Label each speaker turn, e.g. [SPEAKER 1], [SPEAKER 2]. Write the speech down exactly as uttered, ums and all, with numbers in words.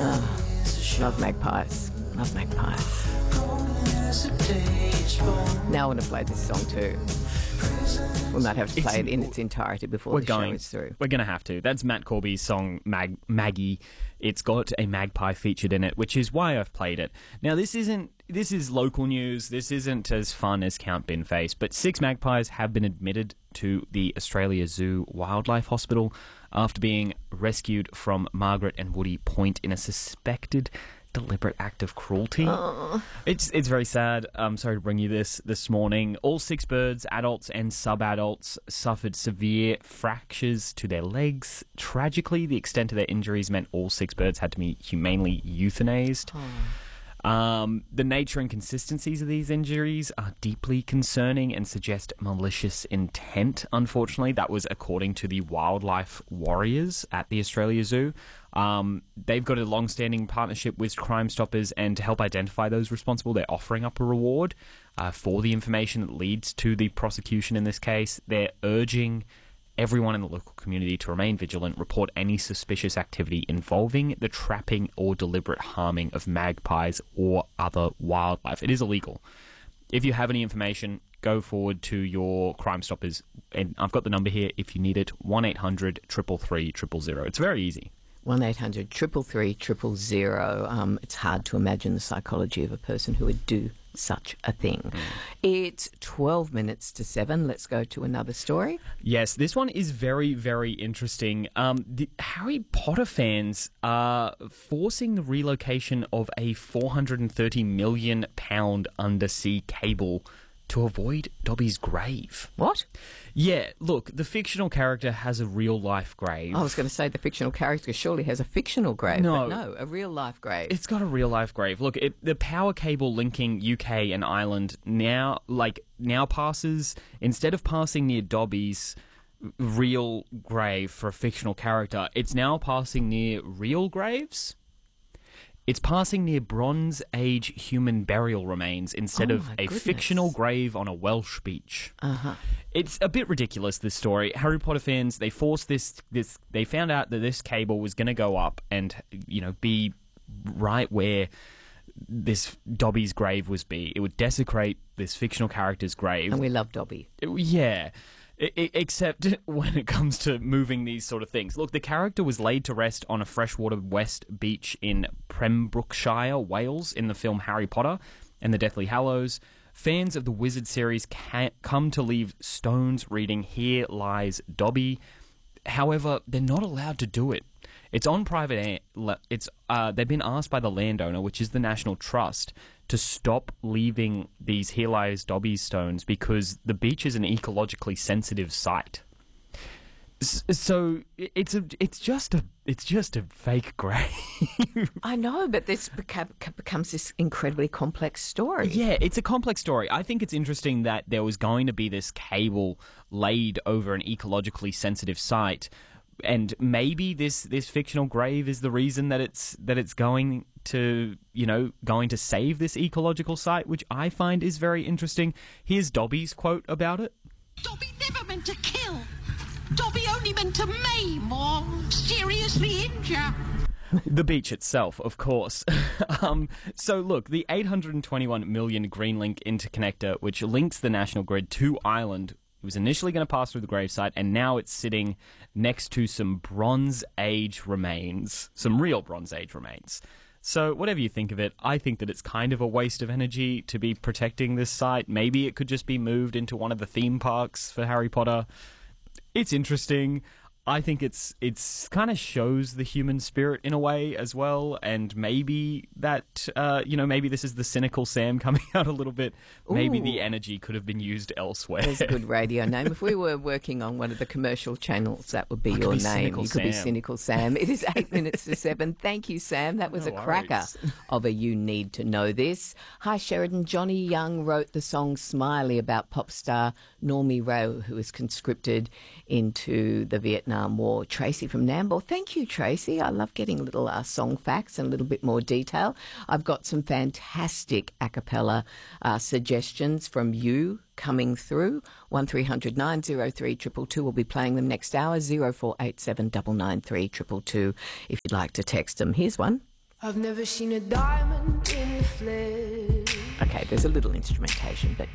[SPEAKER 1] Oh, love magpies. Love magpies. Now I want to play this song too. We might have to play it's, it in its entirety before the
[SPEAKER 2] going,
[SPEAKER 1] show is through.
[SPEAKER 2] We're going to have to. That's Matt Corby's song, Mag- Maggie. It's got a magpie featured in it, which is why I've played it. Now, this isn't. This is local news. This isn't as fun as Count Binface, but six magpies have been admitted to the Australia Zoo Wildlife Hospital after being rescued from Margaret and Woody Point in a suspected deliberate act of cruelty.
[SPEAKER 1] Oh.
[SPEAKER 2] It's it's very sad. I'm sorry to bring you this this morning. All six birds, adults and sub-adults, suffered severe fractures to their legs. Tragically, the extent of their injuries meant all six birds had to be humanely euthanized.
[SPEAKER 1] Oh.
[SPEAKER 2] Um, the nature and consistencies of these injuries are deeply concerning and suggest malicious intent, unfortunately. That was according to the wildlife warriors at the Australia Zoo. Um, they've got a long-standing partnership with Crime Stoppers, and to help identify those responsible, they're offering up a reward uh, for the information that leads to the prosecution in this case. They're urging everyone in the local community to remain vigilant, report any suspicious activity involving the trapping or deliberate harming of magpies or other wildlife. It is illegal. If you have any information, go forward to your Crime Stoppers, and I've got the number here if you need it, one eight hundred, three three three, zero zero zero. It's very easy.
[SPEAKER 1] one eight hundred, three three three, zero zero zero. Um, it's hard to imagine the psychology of a person who would do such a thing. Mm. It's twelve minutes to seven. Let's go to another story.
[SPEAKER 2] Yes, this one is very, very interesting. Um, the Harry Potter fans are forcing the relocation of a four hundred thirty million pounds undersea cable to avoid Dobby's grave.
[SPEAKER 1] What?
[SPEAKER 2] Yeah, look, the fictional character has a real-life grave.
[SPEAKER 1] I was going to say the fictional character surely has a fictional grave,
[SPEAKER 2] no,
[SPEAKER 1] but no, a real-life grave.
[SPEAKER 2] It's got a real-life grave. Look, it, the power cable linking U K and Ireland now, like, now passes, instead of passing near Dobby's real grave for a fictional character, it's now passing near real graves. It's passing near Bronze Age human burial remains instead
[SPEAKER 1] oh
[SPEAKER 2] of a
[SPEAKER 1] goodness.
[SPEAKER 2] fictional grave on a Welsh beach.
[SPEAKER 1] Uh-huh.
[SPEAKER 2] It's a bit ridiculous, this story. Harry Potter fans, they forced this, this they found out that this cable was going to go up and, you know, be right where this Dobby's grave was be. It would desecrate this fictional character's grave.
[SPEAKER 1] And we love Dobby.
[SPEAKER 2] It, yeah. I, I, except when it comes to moving these sort of things. Look, the character was laid to rest on a freshwater west beach in Pembrokeshire, Wales, in the film Harry Potter and the Deathly Hallows. Fans of the Wizard series can come to leave stones reading "Here Lies Dobby." However, they're not allowed to do it. It's on private. It's uh, they've been asked by the landowner, which is the National Trust, to stop leaving these "Here Lies Dobby" stones because the beach is an ecologically sensitive site. So it's a, it's just a, it's just a fake grave.
[SPEAKER 1] I know, but this beca- becomes this incredibly complex story.
[SPEAKER 2] Yeah, it's a complex story. I think it's interesting that there was going to be this cable laid over an ecologically sensitive site, and maybe this, this fictional grave is the reason that it's that it's going to, you know, going to save this ecological site, which I find is very interesting. Here's Dobby's quote about it.
[SPEAKER 3] Dobby never meant to kill. Dobby only meant to maim or seriously injure.
[SPEAKER 2] The beach itself, of course. um, so look, the eight hundred twenty-one million Greenlink interconnector, which links the national grid to Ireland, was initially going to pass through the gravesite, and now it's sitting next to some Bronze Age remains, some real Bronze Age remains. So whatever you think of it, I think that it's kind of a waste of energy to be protecting this site. Maybe it could just be moved into one of the theme parks for Harry Potter. It's interesting. I think it's it's kind of shows the human spirit in a way as well, and maybe that, uh, you know, maybe this is the cynical Sam coming out a little bit. Maybe
[SPEAKER 1] Ooh.
[SPEAKER 2] the energy could have been used elsewhere.
[SPEAKER 1] There's a good radio name. If we were working on one of the commercial channels, that would be
[SPEAKER 2] I
[SPEAKER 1] your
[SPEAKER 2] could be
[SPEAKER 1] name.
[SPEAKER 2] Cynical
[SPEAKER 1] You could be
[SPEAKER 2] Sam.
[SPEAKER 1] Cynical Sam. It is eight minutes to seven. Thank you, Sam. That was
[SPEAKER 2] No
[SPEAKER 1] a cracker
[SPEAKER 2] worries.
[SPEAKER 1] of a You Need to Know This. Hi, Sheridan. Johnny Young wrote the song Smiley about pop star Normie Rowe, who was conscripted into the Vietnam War. Tracy from Nambour. Thank you, Tracy. I love getting little uh, song facts and a little bit more detail. I've got some fantastic a cappella uh, suggestions from you coming through. one three hundred nine oh three two two two. We'll be playing them next hour. zero four eight seven nine nine three two two two if you'd like to text them. Here's one.
[SPEAKER 4] I've never seen a diamond in the flesh.
[SPEAKER 1] Okay, there's a little instrumentation, but